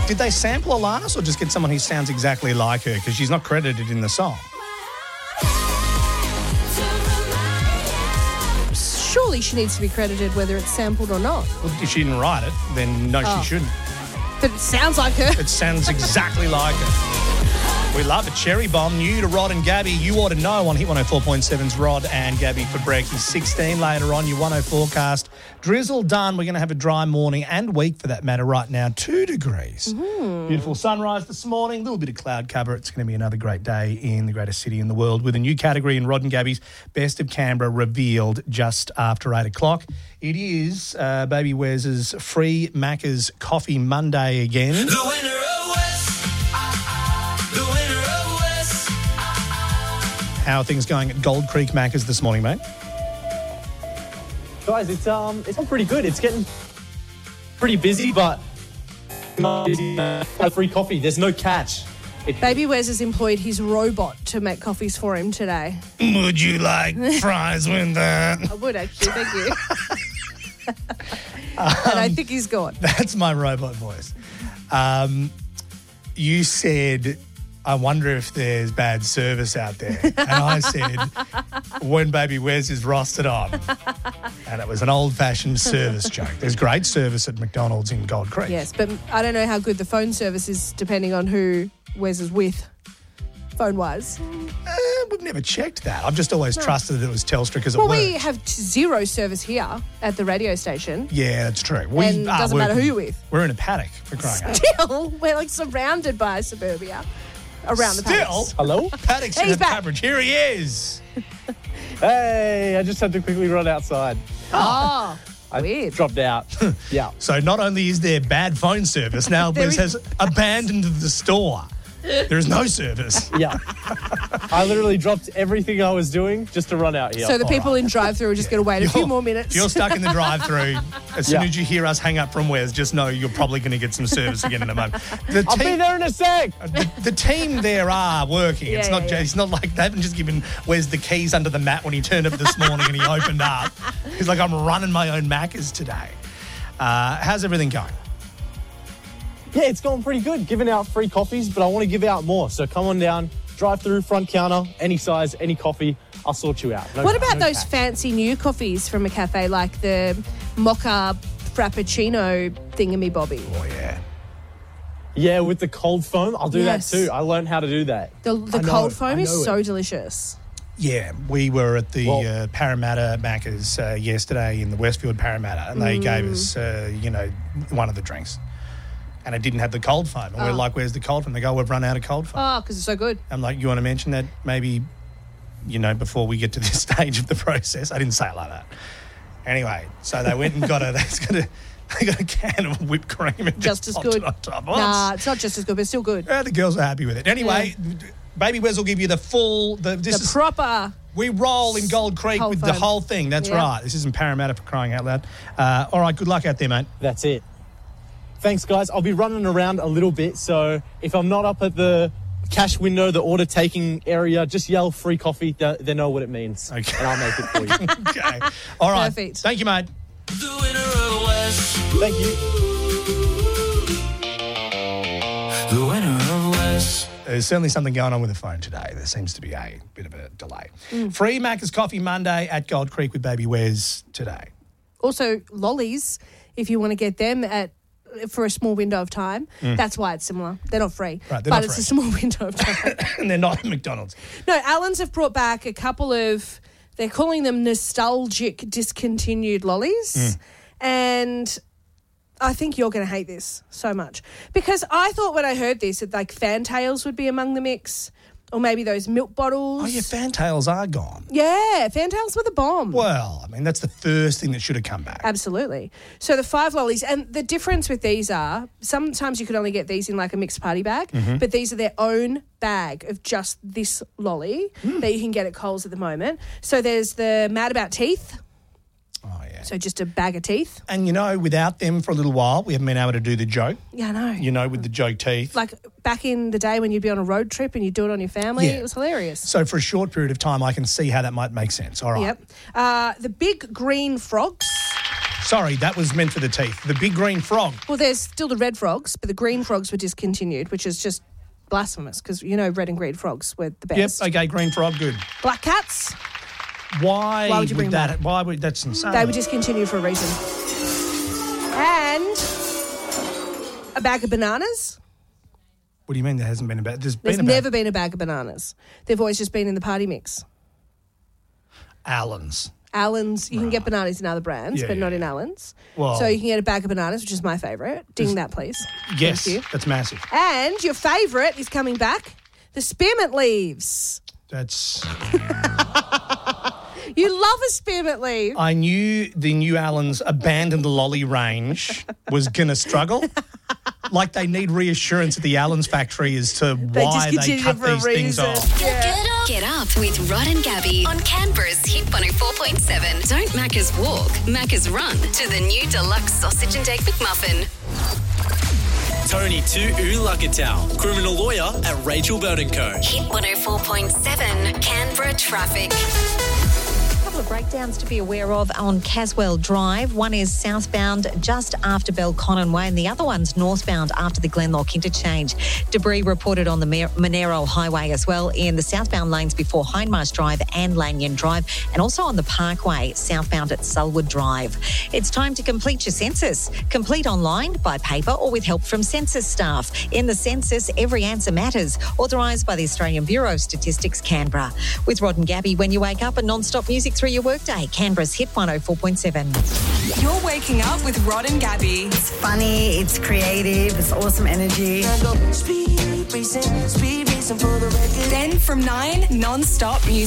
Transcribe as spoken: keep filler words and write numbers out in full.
Did they sample Alanis or just get someone who sounds exactly like her? Because she's not credited in the song. Surely she needs to be credited whether it's sampled or not. Well, if she didn't write it, then no, Oh. she shouldn't. But it sounds like her. It sounds exactly like it. We love it. Cherry Bomb, new to Rod and Gabby. You ought to know on Hit one oh four point seven's Rod and Gabby for breakfast. sixteen later on, your one oh forecast. Drizzle done. We're going to have a dry morning and week for that matter right now. Two degrees. Mm-hmm. Beautiful sunrise this morning. A little bit of cloud cover. It's going to be another great day in the greatest city in the world with a new category in Rod and Gabby's Best of Canberra revealed just after eight o'clock. It is uh, Baby Wes's Free Macca's Coffee Monday again. The winner of West. The winner of West. How are things going at Gold Creek Macca's this morning, mate? Guys, it's um, it's pretty good. It's getting pretty busy, but not busy. Uh, free coffee. There's no catch. It, Baby Wes has employed his robot to make coffees for him today. Would you like fries with that? I would actually, thank you. And I think he's gone. That's my robot voice. Um, you said, I wonder if there's bad service out there. And I said, when Baby Wes is rostered on. And it was an old-fashioned service joke. There's great service at McDonald's in Gold Creek. Yes, but I don't know how good the phone service is depending on who Wes is with, phone-wise. Uh, we've never checked that. I've just always trusted that it was Telstra because it Well, worked. we have t- zero service here at the radio station. Yeah, that's true. We And it are doesn't matter who working- you're with. We're in a paddock, for crying out. Still, we're like surrounded by suburbia around the Still? paddocks. hello? Paddock should He's have back. coverage. Here he is. Hey, I just had to quickly run outside. Oh, I weird. dropped out. Yeah. So not only is there bad phone service, now There Wes is- has abandoned the store. There is no service. Yeah. I literally dropped everything I was doing just to run out here. So the people in drive-through are just going to wait a few You're- more minutes. If you're stuck in the drive-through, as soon Yeah. as you hear us hang up from Wes, just know you're probably going to get some service again in a moment. The I'll be team, there in a sec. the, the team there are working. It's Yeah, not yeah, just, yeah. it's not like they haven't just given Wes the keys under the mat when he turned up this morning and he opened up. He's like, I'm running my own Macca's today. Uh, how's everything going? Yeah, it's going pretty good. Giving out free coffees, but I want to give out more. So come on down, drive through, front counter, any size, any coffee. I'll sort you out. No What catch. about No those catch. fancy new coffees from a cafe like the mocha frappuccino thingamybobby? Oh, yeah. Yeah, with the cold foam, I'll do Yes. that too. I learned how to do that. The, the I know, cold I foam know is it. so delicious. Yeah, we were at the Well- uh, Parramatta Macca's uh, yesterday in the Westfield Parramatta, and they gave us, uh, you know, one of the drinks. And it didn't have the cold foam. And we're Oh. like, where's the cold foam? They go, we've run out of cold foam. Oh, because it's so good. I'm like, you want to mention that maybe, you know, before we get to this stage of the process? I didn't say it like that. Anyway, so they went and got a, they got a, they got a can of whipped cream and Just just, as popped good. it on top. Oh, Nah, it's- it's not just as good, but it's still good. yeah, the girls are happy with it. Anyway, Baby Wes will give you the full, the, this The is, proper. we roll in Gold Creek Cold with the foam. whole thing. That's Yeah. right. This isn't Parramatta for crying out loud. Uh, all right, good luck out there, mate. That's it. Thanks, guys. I'll be running around a little bit, so if I'm not up at the cash window, the order taking area, just yell free coffee. They, they know what it means. Okay. And I'll make it for you. Okay. All right. Perfect. Thank you, mate. The winner of West. Thank you. The winner of West. There's certainly something going on with the phone today. There seems to be a bit of a delay. Free Macca's Coffee Monday at Gold Creek with Baby Wes today. Also, lollies, if you want to get them at for a small window of time. That's why it's similar. They're not free, Right, they're but not it's free. a small window of time. And they're not at McDonald's. No, Allen's have brought back a couple of, they're calling them nostalgic discontinued lollies. And I think you're going to hate this so much. Because I thought when I heard this that like Fantails would be among the mix, or maybe those milk bottles. Oh, yeah, Fantails are gone. Yeah, Fantails were the bomb. Well, I mean, that's the first thing that should have come back. Absolutely. So the five lollies, and the difference with these are sometimes you could only get these in like a mixed party bag, but these are their own bag of just this lolly that you can get at Coles at the moment. So there's the Mad About Teeth, Oh, yeah. so just a bag of teeth. And, you know, without them for a little while, we haven't been able to do the joke, Yeah, I know. you know, with the joke teeth. Like back in the day when you'd be on a road trip and you'd do it on your family, Yeah. it was hilarious. So for a short period of time, I can see how that might make sense. All right. Yep. Uh, the big green frogs. Sorry, that was meant for the teeth. The big green frog. Well, there's still the red frogs, but the green frogs were discontinued, which is just blasphemous because, you know, red and green frogs were the best. Yep, okay, green frog, good. Black cats, Why, Why would you bring that? that? Why would that's insane? they were discontinued for a reason. And a bag of bananas. What do you mean there hasn't been a bad? There's There's been a never been a bag of bananas. They've always just been in the party mix. Allen's. Allen's, you can get bananas in other brands, Yeah, but not yeah, in yeah. Allen's. Well- so you can get a bag of bananas, which is my favourite. Ding that, please. Yes, Thank you. that's massive. And your favourite is coming back, the spearmint leaves. That's. You love a spearmint leaf. I knew the New Allen's abandoned lolly range was going to struggle. Like they need reassurance at the Allen's factory as to why they discontinued cut it for a these things reason. off. Get up with Rod and Gabby on Canberra's Hit one oh four point seven. Don't Macca's walk, Macca's run to the new deluxe sausage and egg McMuffin. Tony to Ulakatau, criminal lawyer at Rachel Bird and Co. Hit one oh four point seven, Canberra traffic. Couple of breakdowns to be aware of on Caswell Drive. One is southbound just after Belconnen Way and the other one's northbound after the Glenlock interchange. Debris reported on the Mer- Monero Highway as well in the southbound lanes before Hindmarsh Drive and Lanyon Drive, and also on the Parkway southbound at Selwood Drive. It's time to complete your census. Complete online, by paper or with help from census staff. In the census, every answer matters. Authorised by the Australian Bureau of Statistics, Canberra. With Rod and Gabby, when you wake up and non-stop music through your workday. Canberra's Hit one oh four point seven. You're waking up with Rod and Gabby. It's funny, it's creative, it's awesome energy. Then from nine, non-stop music.